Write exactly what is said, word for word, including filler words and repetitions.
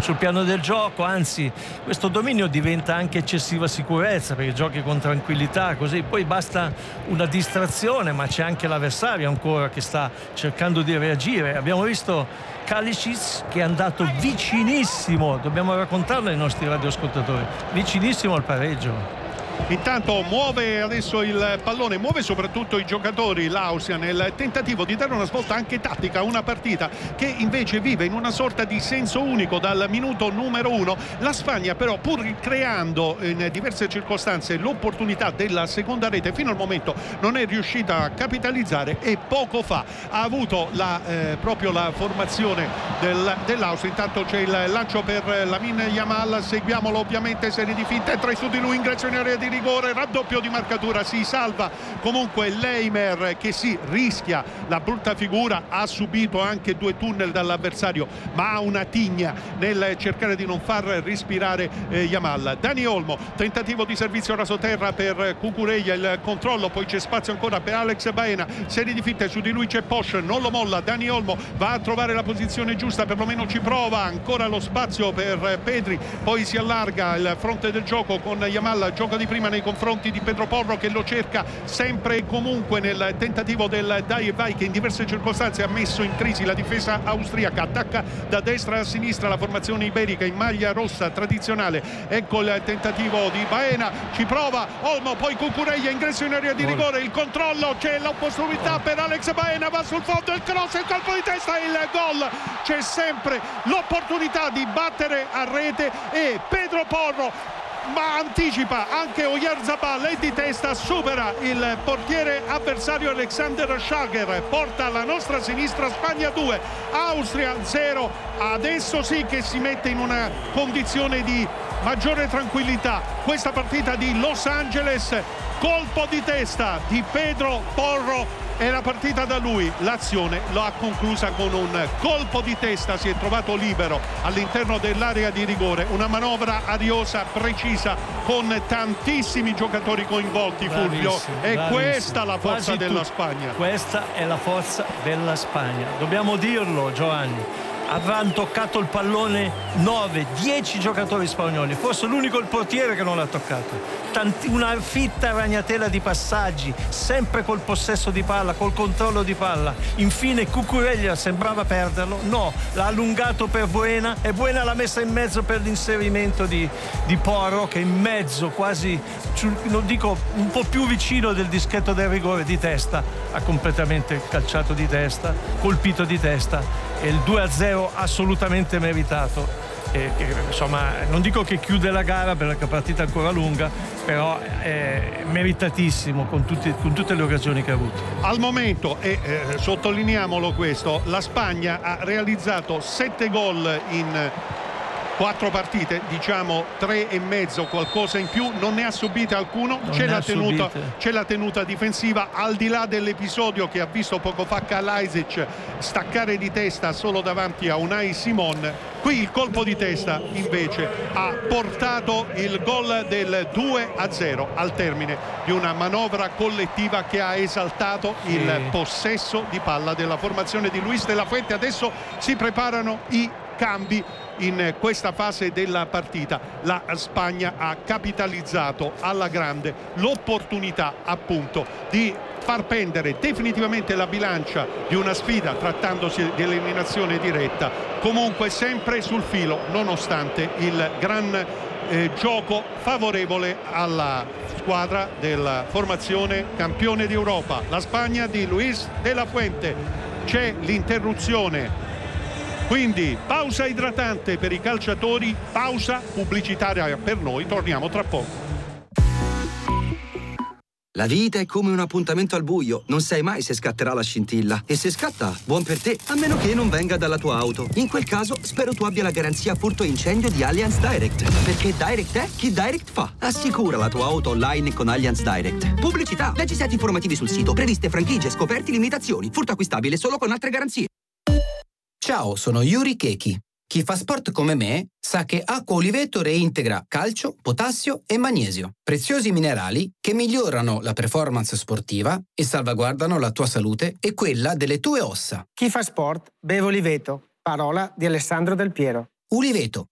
sul piano del gioco, anzi questo dominio diventa anche eccessiva sicurezza, perché giochi con tranquillità, così poi basta una distrazione, ma c'è anche l'avversario ancora che sta cercando di reagire. Abbiamo visto Kalicic che è andato vicinissimo, dobbiamo raccontarlo ai nostri radioascoltatori, vicinissimo al pareggio. Intanto muove adesso il pallone, muove soprattutto i giocatori l'Austria nel tentativo di dare una svolta anche tattica a una partita che invece vive in una sorta di senso unico dal minuto numero uno. La Spagna però, pur creando in diverse circostanze l'opportunità della seconda rete, fino al momento non è riuscita a capitalizzare, e poco fa ha avuto la, eh, proprio la formazione del, dell'Austria. Intanto c'è il lancio per Lamine Yamal, seguiamolo ovviamente, serie di finte, entra su di lui, ingresso in area di rigore, raddoppio di marcatura, si salva comunque Leimer che si rischia la brutta figura, ha subito anche due tunnel dall'avversario ma ha una tigna nel cercare di non far respirare eh, Yamal. Dani Olmo, tentativo di servizio rasoterra per Cucurella, il controllo, poi c'è spazio ancora per Alex Baena, serie di finte, su di lui c'è Posch, non lo molla, Dani Olmo va a trovare la posizione giusta, perlomeno ci prova, ancora lo spazio per Pedri, poi si allarga il fronte del gioco con Yamal, gioco di prima nei confronti di Pedro Porro che lo cerca sempre e comunque nel tentativo del dai e vai che in diverse circostanze ha messo in crisi la difesa austriaca. Attacca da destra a sinistra la formazione iberica in maglia rossa tradizionale, ecco il tentativo di Baena, ci prova Olmo, poi Cucurella, ingresso in area di rigore, il controllo, c'è l'opportunità per Alex Baena, va sul fondo, il cross, il colpo di testa, il gol. C'è sempre l'opportunità di battere a rete e Pedro Porro ma anticipa anche Oyarzabal e di testa supera il portiere avversario Alexander Schager, porta alla nostra sinistra Spagna due, Austria zero. Adesso sì che si mette in una condizione di maggiore tranquillità questa partita di Los Angeles. Colpo di testa di Pedro Porro, è la partita da lui, l'azione lo ha conclusa con un colpo di testa, si è trovato libero all'interno dell'area di rigore, una manovra ariosa, precisa, con tantissimi giocatori coinvolti. Fulvio, bravissimo, è bravissimo. Questa la forza Quasi della tu. Spagna. Questa è la forza della Spagna, dobbiamo dirlo, Giovanni. Avranno toccato il pallone nove dieci giocatori spagnoli, forse l'unico il portiere che non l'ha toccato. Tanti, una fitta ragnatela di passaggi, sempre col possesso di palla, col controllo di palla. Infine Cucurella sembrava perderlo, no, l'ha allungato per Buena e Buena l'ha messa in mezzo per l'inserimento di, di Porro, che in mezzo, quasi, non dico un po' più vicino del dischetto del rigore, di testa, ha completamente calciato di testa, colpito di testa, e il due a zero assolutamente meritato. E, che, insomma, non dico che chiude la gara perché la partita è ancora lunga, però è meritatissimo con, tutti, con tutte le occasioni che ha avuto. Al momento, e eh, sottolineiamolo questo, la Spagna ha realizzato sette gol in quattro partite, diciamo tre e mezzo, qualcosa in più, non ne ha subite alcuno, c'è la, tenuta, c'è la tenuta difensiva, al di là dell'episodio che ha visto poco fa Kalajdzic staccare di testa solo davanti a Unai Simon. Qui il colpo di testa invece ha portato il gol del due a zero al termine di una manovra collettiva che ha esaltato sì. il possesso di palla della formazione di Luis de la Fuente. Adesso si preparano i cambi in questa fase della partita. La Spagna ha capitalizzato alla grande l'opportunità appunto di far pendere definitivamente la bilancia di una sfida trattandosi di eliminazione diretta, comunque sempre sul filo nonostante il gran eh, gioco favorevole alla squadra della formazione campione d'Europa, la Spagna di Luis de la Fuente. C'è l'interruzione, quindi pausa idratante per i calciatori, pausa pubblicitaria per noi, torniamo tra poco. La vita è come un appuntamento al buio, non sai mai se scatterà la scintilla. E se scatta, buon per te, a meno che non venga dalla tua auto. In quel caso, spero tu abbia la garanzia furto incendio di Allianz Direct. Perché Direct è chi Direct fa. Assicura la tua auto online con Allianz Direct. Pubblicità, leggi set informativi sul sito, previste franchigie, scoperti, limitazioni. Furto acquistabile solo con altre garanzie. Ciao, sono Yuri Keki. Chi fa sport come me sa che Acqua Oliveto reintegra calcio, potassio e magnesio, preziosi minerali che migliorano la performance sportiva e salvaguardano la tua salute e quella delle tue ossa. Chi fa sport beve Oliveto, parola di Alessandro Del Piero. Uliveto,